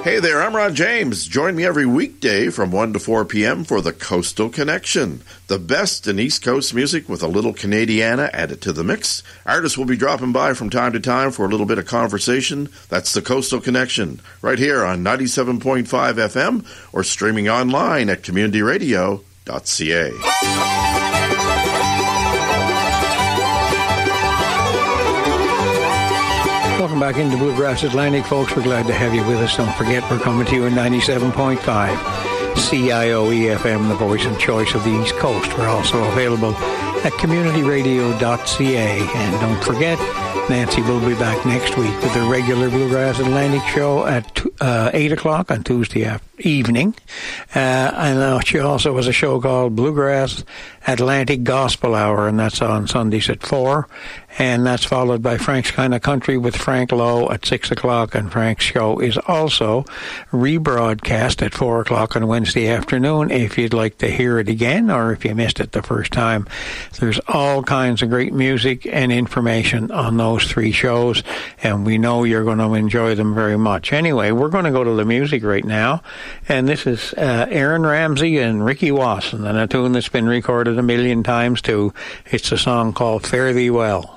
Hey there, I'm Ron James. Join me every weekday from 1 to 4 p.m. for the Coastal Connection. The best in East Coast music with a little Canadiana added to the mix. Artists will be dropping by from time to time for a little bit of conversation. That's the Coastal Connection, right here on 97.5 FM or streaming online at communityradio.ca. Welcome back into Bluegrass Atlantic, folks. We're glad to have you with us. Don't forget, we're coming to you in 97.5 CIOE-FM, the voice and choice of the East Coast. We're also available at communityradio.ca. And don't forget, Nancy will be back next week with the regular Bluegrass Atlantic show at 8 o'clock on Tuesday evening. And she also has a show called Bluegrass Atlantic Gospel Hour, and that's on Sundays at 4. And that's followed by Frank's Kind of Country with Frank Lowe at 6 o'clock. And Frank's show is also rebroadcast at 4 o'clock on Wednesday afternoon if you'd like to hear it again or if you missed it the first time. There's all kinds of great music and information on those three shows, and we know you're going to enjoy them very much. Anyway, we're going to go to the music right now, and this is Aaron Ramsey and Ricky Wasson, and a tune that's been recorded a million times too. It's a song called Fare Thee Well.